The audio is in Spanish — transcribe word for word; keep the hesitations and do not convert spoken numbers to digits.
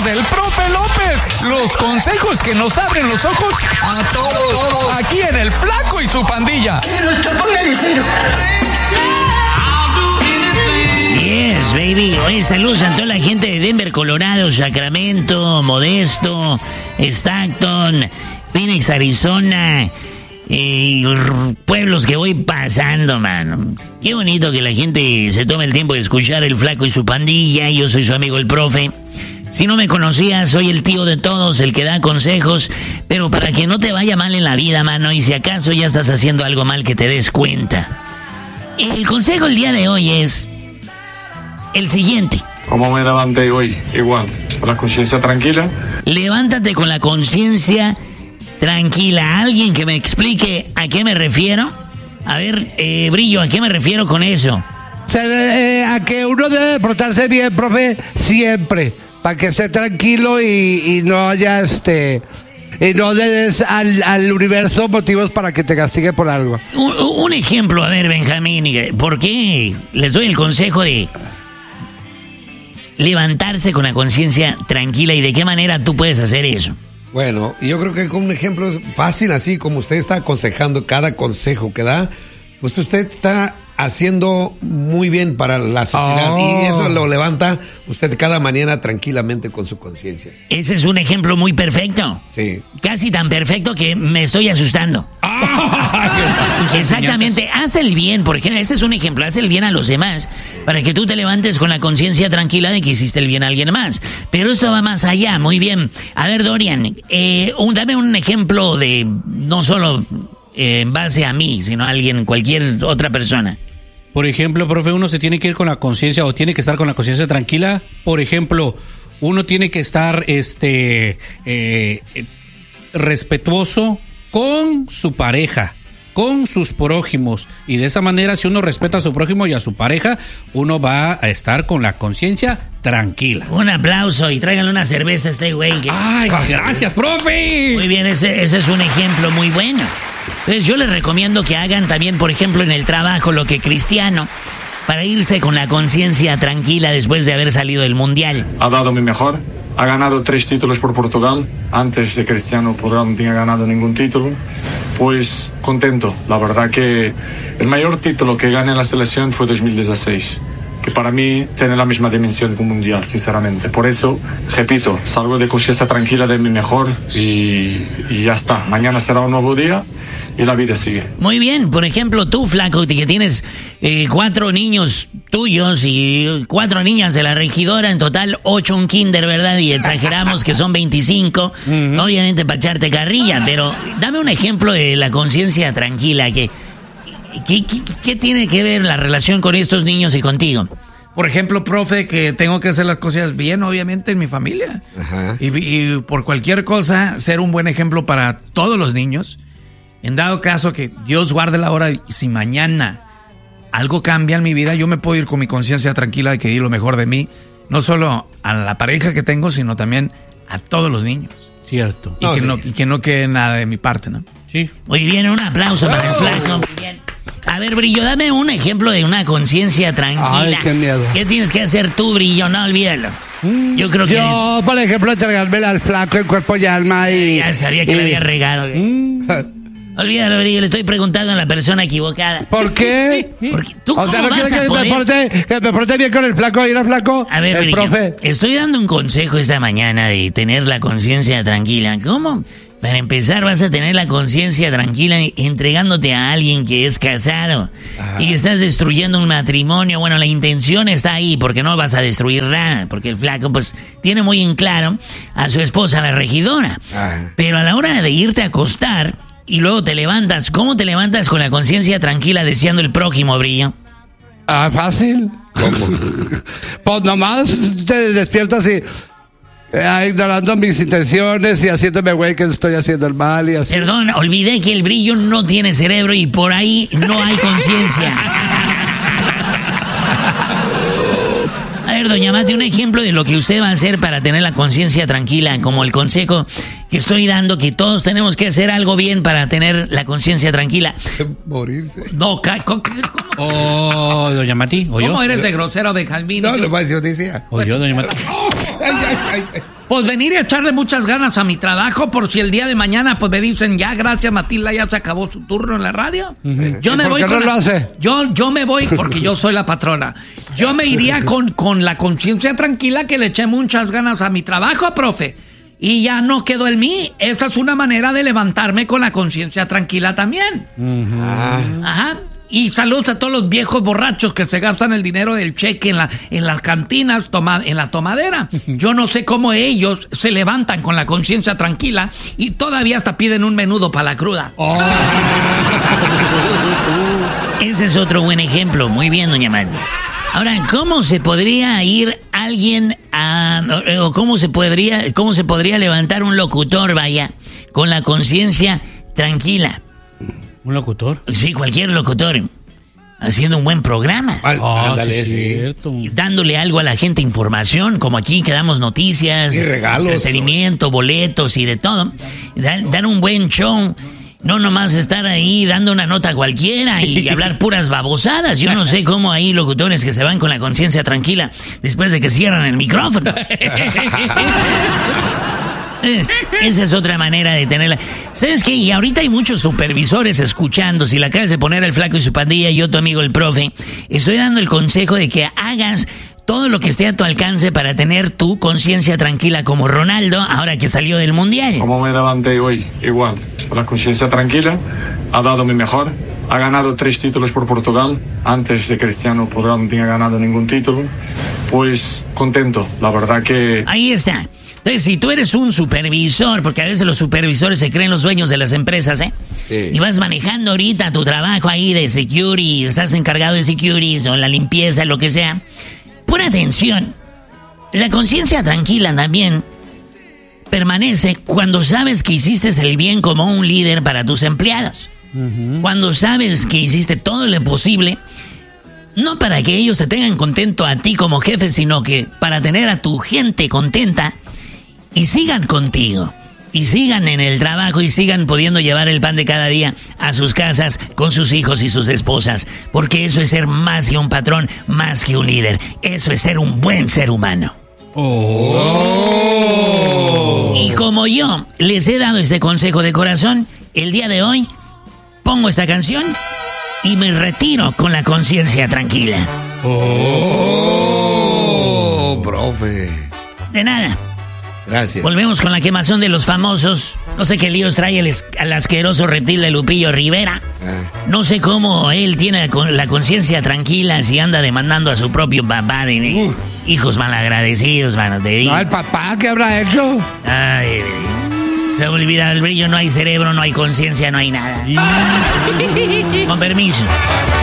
del profe López. Los consejos que nos abren los ojos a todos. Aquí en El Flaco y su pandilla. Pero esto, póngale cero. Yes, baby. Oye, saludos a toda la gente de Denver, Colorado, Sacramento, Modesto, Stockton, Phoenix, Arizona. Eh, pueblos que voy pasando, mano. Qué bonito que la gente se tome el tiempo de escuchar El Flaco y su pandilla. Yo soy su amigo el profe. Si no me conocías, soy el tío de todos, el que da consejos. Pero para que no te vaya mal en la vida, mano, y si acaso ya estás haciendo algo mal, que te des cuenta. El consejo el día de hoy es el siguiente. ¿Cómo me levanté hoy? Igual, con la conciencia tranquila. Levántate con la conciencia tranquila. ¿Alguien que me explique a qué me refiero? A ver, eh, Brillo, ¿a qué me refiero con eso? Eh, a que uno debe portarse bien, profe, siempre, para que esté tranquilo y, y no haya este... Y no le des al, al universo motivos para que te castigue por algo. Un, un ejemplo, a ver, Benjamín, ¿por qué les doy el consejo de levantarse con la conciencia tranquila y de qué manera tú puedes hacer eso? Bueno, yo creo que con un ejemplo fácil, así como usted está aconsejando cada consejo que da, pues usted está haciendo muy bien para la sociedad. Oh. Y eso lo levanta usted cada mañana tranquilamente con su conciencia. Ese es un ejemplo muy perfecto. Sí. Casi tan perfecto que me estoy asustando. Ah, exactamente, haz el bien, porque ese es un ejemplo, haz el bien a los demás, para que tú te levantes con la conciencia tranquila de que hiciste el bien a alguien más. Pero esto va más allá, muy bien. A ver, Dorian, eh, un, dame un ejemplo de, no solo eh, en base a mí, sino a alguien, cualquier otra persona. Por ejemplo, profe, uno se tiene que ir con la conciencia o tiene que estar con la conciencia tranquila. Por ejemplo, uno tiene que estar este eh, respetuoso con su pareja, con sus prójimos, y de esa manera, si uno respeta a su prójimo y a su pareja, uno va a estar con la conciencia tranquila. Un aplauso y tráiganle una cerveza a este güey. Que... ¡Ay, gracias, profe! Muy bien, ese, ese es un ejemplo muy bueno. Entonces yo les recomiendo que hagan también, por ejemplo, en el trabajo lo que Cristiano, para irse con la conciencia tranquila después de haber salido del Mundial. Ha dado mi mejor. Ha ganado tres títulos por Portugal. Antes de Cristiano, Portugal no tenía ganado ningún título. Pues contento. La verdad que el mayor título que gané en la selección fue dos mil dieciséis. Que para mí tiene la misma dimensión que un mundial, sinceramente. Por eso, repito, salgo de conciencia tranquila de mi mejor y, y ya está. Mañana será un nuevo día y la vida sigue. Muy bien. Por ejemplo, tú, Flaco, que tienes eh, cuatro niños tuyos y cuatro niñas de la regidora, en total ocho un kinder, ¿verdad? Y exageramos que son veinticinco, uh-huh. Obviamente para echarte carrilla, pero dame un ejemplo de la conciencia tranquila que... ¿Qué, qué, ¿Qué tiene que ver la relación con estos niños y contigo? Por ejemplo, profe, que tengo que hacer las cosas bien, obviamente, en mi familia. Ajá. Y, y por cualquier cosa, ser un buen ejemplo para todos los niños. En dado caso que Dios guarde la hora, si mañana algo cambia en mi vida, yo me puedo ir con mi conciencia tranquila de que di lo mejor de mí, no solo a la pareja que tengo, sino también a todos los niños. Cierto. Y, no, que, sí. no, y que no quede nada de mi parte, ¿no? Sí. Muy bien, un aplauso para el Flaco. Muy bien. A ver, Brillo, dame un ejemplo de una conciencia tranquila. Ay, qué miedo. ¿Qué tienes que hacer tú, Brillo? No, olvídalo. Yo creo que... Yo, eres... por ejemplo, entregarme al Flaco en cuerpo y alma y... Ya sabía que y... le había regado. Mm. Olvídalo, Brillo, le estoy preguntando a la persona equivocada. ¿Por qué? Porque tú, o sea, ¿cómo ¿no vas quieres a que, poder... me porte, que me porte bien con el Flaco y el Flaco? A ver, el Brillo, profe. Estoy dando un consejo esta mañana de tener la conciencia tranquila. ¿Cómo? Para empezar, vas a tener la conciencia tranquila entregándote a alguien que es casado. Ajá. Y estás destruyendo un matrimonio. Bueno, la intención está ahí porque no vas a destruir nada, porque el Flaco pues tiene muy en claro a su esposa, la regidora. Ajá. Pero a la hora de irte a acostar y luego te levantas, ¿cómo te levantas con la conciencia tranquila deseando el prójimo, Brillo? Ah, fácil. ¿Cómo? Pues nomás te despiertas y... Eh, ignorando mis intenciones y haciéndome güey que estoy haciendo el mal y así. Perdón, olvidé que el Brillo no tiene cerebro y por ahí no hay conciencia. A ver, doña Mate, un ejemplo de lo que usted va a hacer para tener la conciencia tranquila, como el consejo que estoy dando, que todos tenemos que hacer algo bien para tener la conciencia tranquila. Morirse. No, ¿cómo? Oh, doña Mati, ¿o yo? ¿Cómo eres de grosero, de Calvino? No, lo más yo decía. ¿O yo, doña Mati? Ay, ay, ay. Pues venir y echarle muchas ganas a mi trabajo por si el día de mañana pues me dicen ya, gracias Matilda, ya se acabó su turno en la radio. Uh-huh. Yo me voy ¿Por qué con no la, lo hace? Yo, yo me voy porque yo soy la patrona. Yo me iría con, con la conciencia tranquila que le eché muchas ganas a mi trabajo, profe. Y ya no quedó en mí. Esa es una manera de levantarme con la conciencia tranquila también. Uh-huh. Ajá. Y saludos a todos los viejos borrachos que se gastan el dinero del cheque en, la, en las cantinas, toma, en la tomadera. Yo no sé cómo ellos se levantan con la conciencia tranquila y todavía hasta piden un menudo para la cruda. Oh. Ese es otro buen ejemplo. Muy bien, doña Mati. Ahora, ¿cómo se podría ir alguien a... o cómo se podría, cómo se podría levantar un locutor, vaya, con la conciencia tranquila? ¿Un locutor? Sí, cualquier locutor. Haciendo un buen programa. Ah, oh, ándale, sí, sí. cierto. Dándole algo a la gente, información, como aquí que damos noticias, y regalos, entretenimiento, boletos y de todo. Dar, dar un buen show. No nomás estar ahí dando una nota cualquiera y hablar puras babosadas. Yo no sé cómo hay locutores que se van con la conciencia tranquila después de que cierran el micrófono. Es, esa es otra manera de tenerla. ¿Sabes qué? Y ahorita hay muchos supervisores escuchando. Si la acabas de poner el Flaco y su pandilla y yo, tu amigo el profe, estoy dando el consejo de que hagas todo lo que esté a tu alcance para tener tu conciencia tranquila como Ronaldo, ahora que salió del Mundial. Como me levanté hoy, igual, con la conciencia tranquila, ha dado mi mejor, ha ganado tres títulos por Portugal, antes de Cristiano Portugal no tenía ganado ningún título, pues contento, la verdad que... Ahí está. Entonces, si tú eres un supervisor, porque a veces los supervisores se creen los dueños de las empresas, ¿eh? Sí. Y vas manejando ahorita tu trabajo ahí de security, estás encargado de security o la limpieza, lo que sea, pon atención. La conciencia tranquila también permanece cuando sabes que hiciste el bien como un líder para tus empleados. Uh-huh. Cuando sabes que hiciste todo lo posible, no para que ellos se tengan contento a ti como jefe, sino que para tener a tu gente contenta y sigan contigo. Y sigan en el trabajo y sigan pudiendo llevar el pan de cada día a sus casas con sus hijos y sus esposas. Porque eso es ser más que un patrón, más que un líder. Eso es ser un buen ser humano. Oh. Y como yo les he dado este consejo de corazón, el día de hoy pongo esta canción y me retiro con la conciencia tranquila. Oh, profe. De nada. Gracias. Volvemos con la quemazón de los famosos. No sé qué líos trae el, el asqueroso reptil de Lupillo Rivera. Ah. No sé cómo él tiene la conciencia tranquila si anda demandando a su propio papá de uh. hijos malagradecidos, mano. Te digo. No, el papá, ¿qué habrá hecho? Ay, se olvida el brillo, no hay cerebro, no hay conciencia, no hay nada. Con permiso.